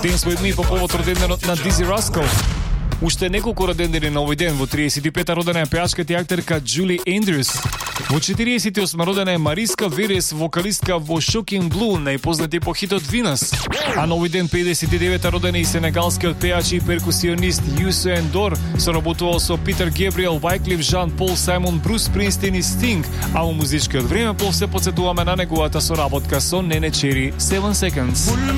Dance With Me по повод роденденот на Дизи Раскал. Уште неколку родендени на овој ден. Во 35-та родена е пеачката и актерка Джули Ендрюс. Во 48 родена е Мариска Верес, вокалистка во Shocking Blue, најпознати по хитот Винас. А на овој ден 59-та родена и сенегалскиот пеач и перкусионист Youssou N'Dour, соработувал со Питер Гебриел, Wyclef Jean, Пол Саймон, Брус Спринстин и Стинг, а во музичкиот време се подсетуваме на неговата соработка со Нене Чери 7 Seconds.